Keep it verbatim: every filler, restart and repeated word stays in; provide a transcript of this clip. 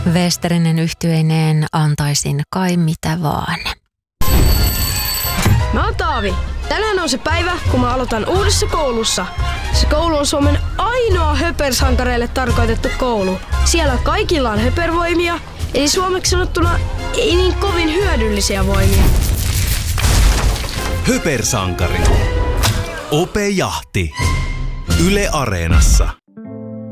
Westerinen yhtyeineen antaisin kai mitä vaan. Mä oon Taavi. Tänään on se päivä, kun mä aloitan uudessa koulussa. Se koulu on Suomen ainoa höpersankareille tarkoitettu koulu. Siellä kaikilla on höpervoimia, eli suomeksi sanottuna ei niin kovin hyödyllisiä voimia. Höpersankari. Ope Jahti. Yle Areenassa.